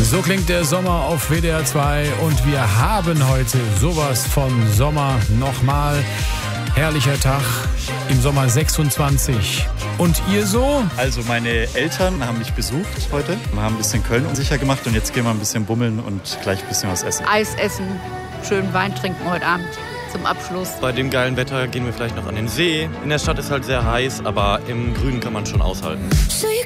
So klingt der Sommer auf WDR 2 und wir haben heute sowas von Sommer nochmal. Herrlicher Tag im Sommer 26. Und ihr so? Also meine Eltern haben mich besucht heute. Wir haben ein bisschen Köln unsicher gemacht und jetzt gehen wir ein bisschen bummeln und gleich ein bisschen was essen. Eis essen, schön Wein trinken heute Abend zum Abschluss. Bei dem geilen Wetter gehen wir vielleicht noch an den See. In der Stadt ist halt sehr heiß, aber im Grünen kann man schon aushalten. So you